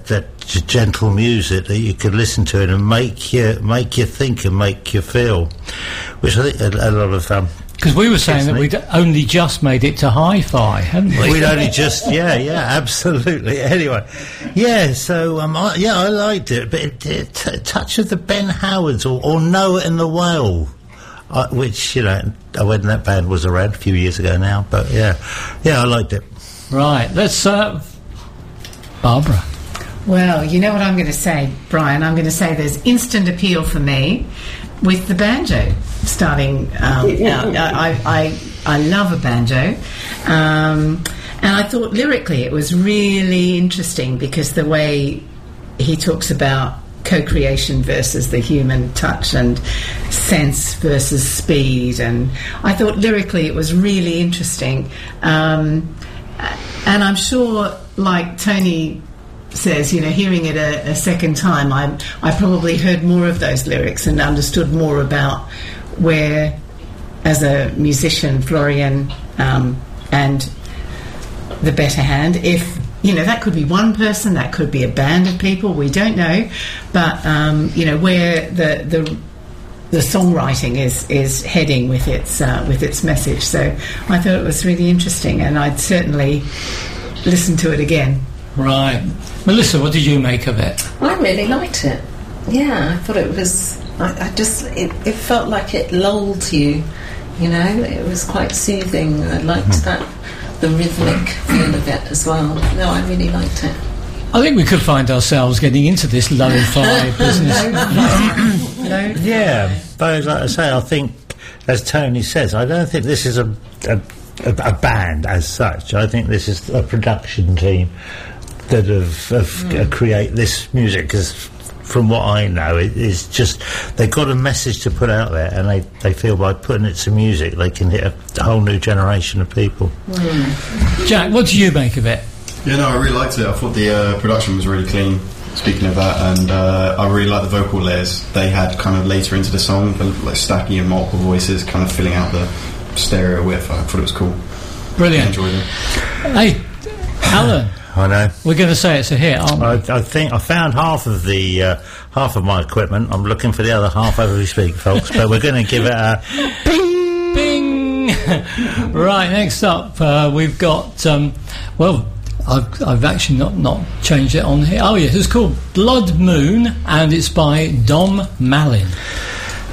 gentle music that you could listen to it and make you think and make you feel, which I think a lot of because we were saying that we'd only just made it to hi-fi, hadn't we? We'd only just, yeah, absolutely. Anyway, yeah, so, I liked it, but touch of the Ben Howards or Noah and the Whale, which, when that band was around a few years ago now, but yeah, I liked it. Right, let's, Barbara. Well, you know what I'm going to say, Brian? I'm going to say there's instant appeal for me with the banjo starting out. I love a banjo. And I thought lyrically it was really interesting because the way he talks about co-creation versus the human touch and sense versus speed. And I thought lyrically it was really interesting. And I'm sure, like Tony says, hearing it a second time, I probably heard more of those lyrics and understood more about where, as a musician, Florian and the Better Hand, if that could be one person, that could be a band of people, we don't know, but where the songwriting is heading with its message. So I thought it was really interesting, and I'd certainly listen to it again. Right. Melissa, what did you make of it? I really liked it. Yeah, I thought it was... it felt like it lulled you, It was quite soothing. I liked that, the rhythmic feel of it as well. No, I really liked it. I think we could find ourselves getting into this lo-fi business. Yeah, but like I say, I think, as Tony says, I don't think this is a band as such. I think this is a production team that have create this music, because from what I know, it is just they've got a message to put out there, and they feel by putting it to music they can hit a whole new generation of people. Jack, what do you make of it? Yeah, no, I really liked it. I thought the production was really clean, speaking of that, and I really liked the vocal layers they had kind of later into the song, like stacking and multiple voices kind of filling out the stereo width. I thought it was cool. Brilliant. I enjoyed it. Hey, Alan. I know. We're going to say it's a hit, aren't we? I think I found half of my equipment. I'm looking for the other half as we speak, folks. But we're going to give it a bing, bing. Right. Next up, we've got. I've actually not changed it on here. Oh yes, it's called Blood Moon, and it's by Dom Malin.